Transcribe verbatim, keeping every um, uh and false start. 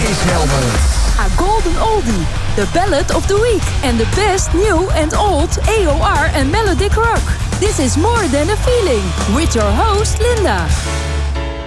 Spacehelden. A Golden Oldie, the Ballad of the Week and the best new and old A O R and melodic rock. This is More Than a Feeling with your host Linda.